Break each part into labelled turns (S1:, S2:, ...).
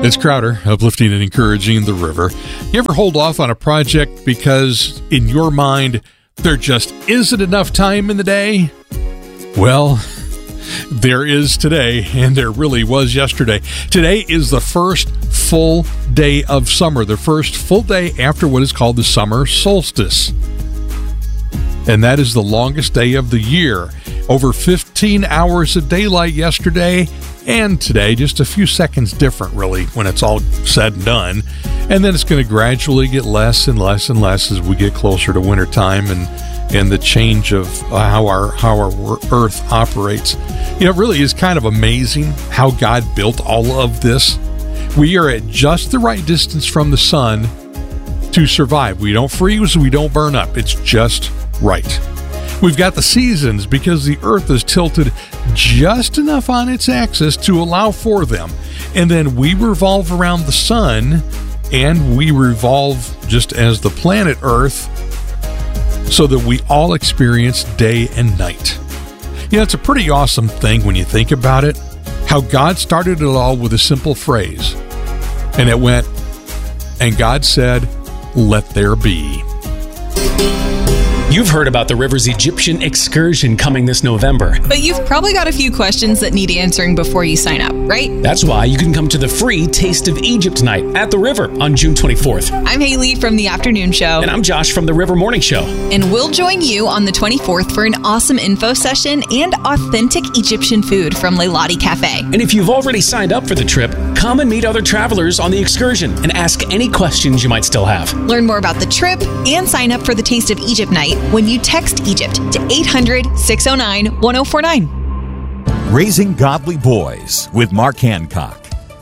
S1: It's Crowder, uplifting and encouraging the river. You ever hold off on a project because in your mind there just isn't enough time in the day? Well, there is today, and there really was yesterday. Today is the first full day of summer, the first full day after what is called the summer solstice. And that is the longest day of the year. Over 15 hours of daylight yesterday and today, just a few seconds different, really, when it's all said and done. And then it's going to gradually get less and less and less as we get closer to wintertime and the change of how our Earth operates. You know, it really is kind of amazing how God built all of this. We are at just the right distance from the sun to survive. We don't freeze, we don't burn up. It's just right. We've got the seasons because the Earth is tilted just enough on its axis to allow for them. And then we revolve around the sun, and we revolve just as the planet Earth, so that we all experience day and night. You know, it's a pretty awesome thing when you think about it, how God started it all with a simple phrase. And it went, and God said, "Let there be."
S2: You've heard about the river's Egyptian excursion coming this November.
S3: But you've probably got a few questions that need answering before you sign up, right?
S2: That's why you can come to the free Taste of Egypt night at the river on June 24th.
S3: I'm Haley from The Afternoon Show.
S2: And I'm Josh from the River Morning Show.
S3: And we'll join you on the 24th for an awesome info session and authentic Egyptian food from Leilani Cafe.
S2: And if you've already signed up for the trip, come and meet other travelers on the excursion and ask any questions you might still have.
S3: Learn more about the trip and sign up for the Taste of Egypt night when you text Egypt to 800-609-1049.
S4: Raising Godly Boys with Mark Hancock.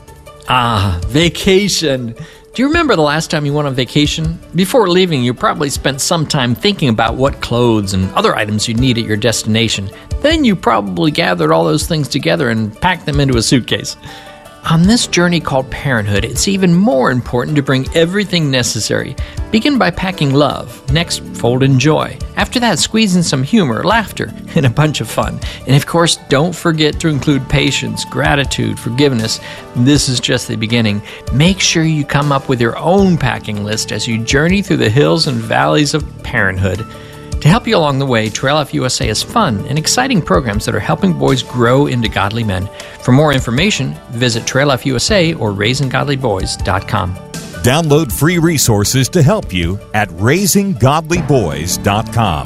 S5: Vacation. Do you remember the last time you went on vacation? Before leaving, you probably spent some time thinking about what clothes and other items you'd need at your destination. Then you probably gathered all those things together and packed them into a suitcase. On this journey called parenthood, it's even more important to bring everything necessary. Begin by packing love. Next, fold in joy. After that, squeeze in some humor, laughter, and a bunch of fun. And of course, don't forget to include patience, gratitude, forgiveness. This is just the beginning. Make sure you come up with your own packing list as you journey through the hills and valleys of parenthood. To help you along the way, Trail Life USA has fun and exciting programs that are helping boys grow into godly men. For more information, visit Trail Life USA or RaisingGodlyBoys.com.
S4: Download free resources to help you at RaisingGodlyBoys.com.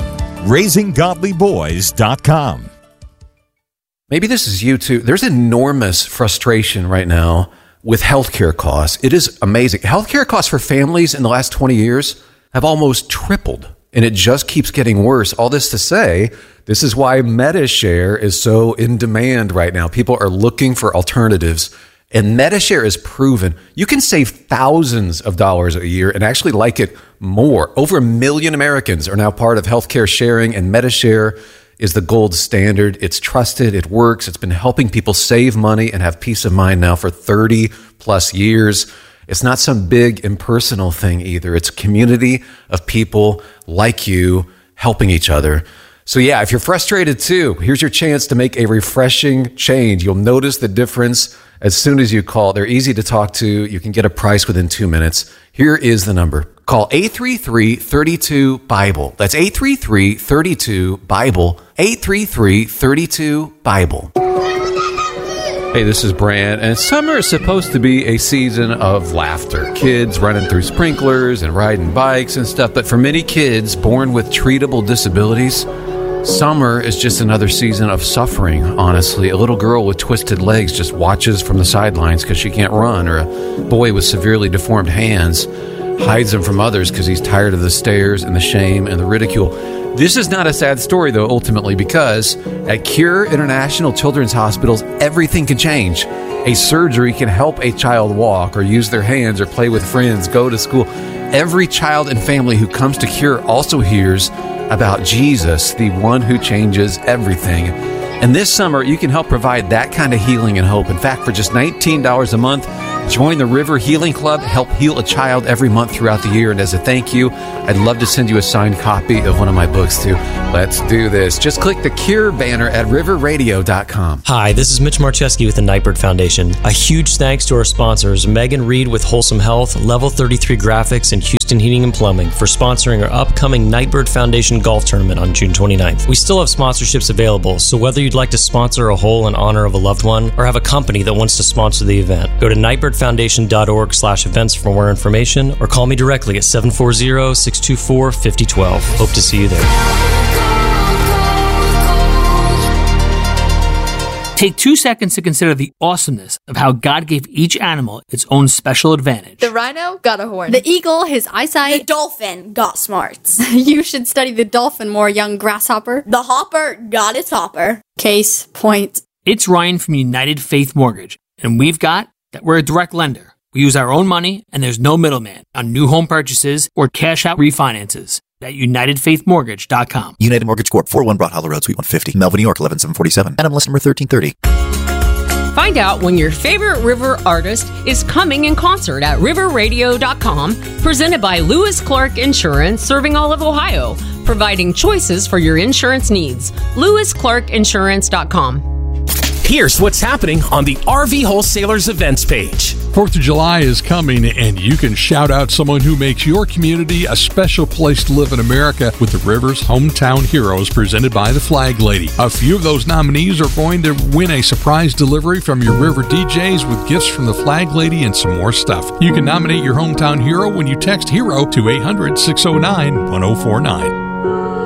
S4: RaisingGodlyBoys.com.
S6: Maybe this is you too. There's enormous frustration right now with healthcare costs. It is amazing. Healthcare costs for families in the last 20 years have almost tripled. And it just keeps getting worse. All this to say, this is why MediShare is so in demand right now. People are looking for alternatives. And MediShare is proven you can save thousands of dollars a year and actually like it more. Over 1 million Americans are now part of healthcare sharing, and MediShare is the gold standard. It's trusted. It works. It's been helping people save money and have peace of mind now for 30 plus years. It's not some big impersonal thing either. It's a community of people like you helping each other. So yeah, if you're frustrated too, here's your chance to make a refreshing change. You'll notice the difference as soon as you call. They're easy to talk to. You can get a price within 2 minutes. Here is the number. Call 833-32-BIBLE. That's 833-32-BIBLE. 833-32-BIBLE. Hey, this is Brand, and summer is supposed to be a season of laughter. Kids running through sprinklers and riding bikes and stuff, but for many kids born with treatable disabilities, summer is just another season of suffering, honestly. A little girl with twisted legs just watches from the sidelines because she can't run, or a boy with severely deformed hands hides them from others because he's tired of the stares and the shame and the ridicule. This is not a sad story, though, ultimately, because at Cure International Children's Hospitals, everything can change. A surgery can help a child walk or use their hands or play with friends, go to school. Every child and family who comes to Cure also hears about Jesus, the one who changes everything. And this summer, you can help provide that kind of healing and hope. In fact, for just $19 a month, Join the River Healing Club, help heal a child every month throughout the year. And as a thank you, I'd love to send you a signed copy of one of my books too. Let's do this. Just click the Cure banner at riverradio.com.
S7: Hi, this is Mitch Marcheski with the Nightbird Foundation. A huge thanks to our sponsors, Megan Reed with Wholesome Health, Level 33 Graphics, and Houston Heating and Plumbing for sponsoring our upcoming Nightbird Foundation Golf Tournament on June 29th. We still have sponsorships available, so whether you'd like to sponsor a hole in honor of a loved one or have a company that wants to sponsor the event, go to nightbirdfoundation.org/events for more information or call me directly at 740-624-5012. Hope to see you there.
S8: Take 2 seconds to consider the awesomeness of how God gave each animal its own special advantage.
S9: The rhino got a horn.
S10: The eagle, his eyesight.
S9: The dolphin got smarts.
S10: You should study the dolphin more, young grasshopper.
S9: The hopper got its hopper.
S10: Case point.
S8: It's Ryan from United Faith Mortgage, and we've got that we're a direct lender. We use our own money, and there's no middleman on new home purchases or cash-out refinances. At UnitedFaithMortgage.com.
S11: United Mortgage Corp. 401 Broad Hollow Road, Suite 150, Melville, New York, 11747. NMLS number 1330.
S12: Find out when your favorite river artist is coming in concert at riverradio.com, presented by Lewis Clark Insurance, serving all of Ohio, providing choices for your insurance needs. LewisClarkInsurance.com.
S2: Here's what's happening on the RV Wholesalers events page.
S1: 4th of July is coming, and you can shout out someone who makes your community a special place to live in America with the Rivers Hometown Heroes presented by the Flag Lady. A few of those nominees are going to win a surprise delivery from your River DJs with gifts from the Flag Lady and some more stuff. You can nominate your hometown hero when you text HERO to 800-609-1049.